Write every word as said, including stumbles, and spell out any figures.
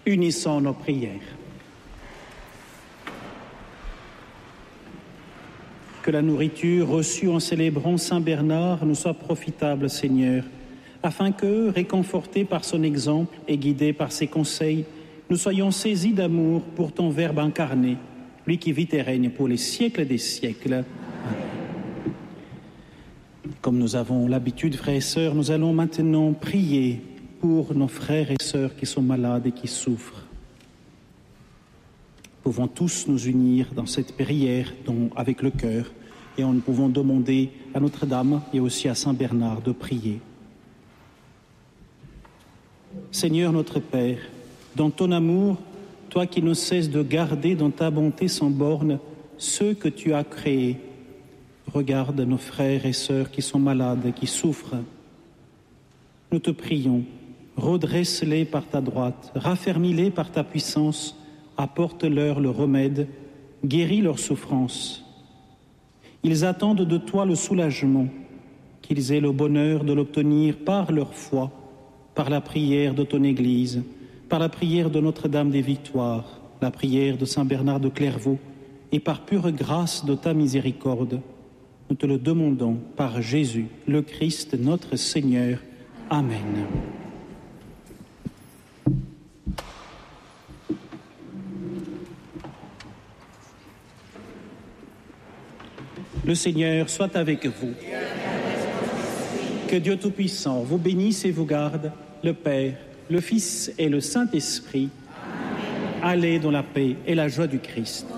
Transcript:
Unissons nos prières. Que la nourriture reçue en célébrant Saint Bernard nous soit profitable, Seigneur, afin que, réconfortés par son exemple et guidés par ses conseils, nous soyons saisis d'amour pour ton Verbe incarné, lui qui vit et règne pour les siècles des siècles. Amen. Comme nous avons l'habitude, frères et sœurs, nous allons maintenant prier pour nos frères et sœurs qui sont malades et qui souffrent. Nous pouvons tous nous unir dans cette prière dont, avec le cœur, et nous pouvons demander à Notre-Dame et aussi à Saint Bernard de prier. Seigneur notre Père, dans ton amour, toi qui ne cesses de garder dans ta bonté sans borne ceux que tu as créés, regarde nos frères et sœurs qui sont malades et qui souffrent. Nous te prions, redresse-les par ta droite, raffermis-les par ta puissance, apporte-leur le remède, guéris leurs souffrances. Ils attendent de toi le soulagement, qu'ils aient le bonheur de l'obtenir par leur foi, par la prière de ton Église, par la prière de Notre-Dame des Victoires, la prière de Saint Bernard de Clairvaux, et par pure grâce de ta miséricorde. Nous te le demandons par Jésus, le Christ, notre Seigneur. Amen. Le Seigneur soit avec vous. Que Dieu Tout-Puissant vous bénisse et vous garde, le Père, le Fils et le Saint-Esprit. Allez dans la paix et la joie du Christ.